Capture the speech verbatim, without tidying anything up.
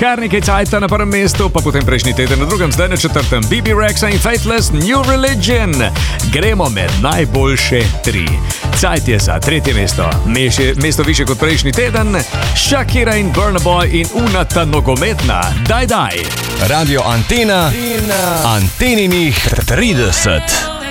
kar nekaj cajta na prvem mestu, pa potem prejšnji teden na drugem, zdaj na četrtem B B Rexa in Faithless New Religion. Gremo med najboljše tri. Cajt je za tretje mesto, Meše, mesto više kot prejšnji teden, Shakira in Burna Boy in Una ta nogometna, daj daj. Radio Antena, Anteninih trideset.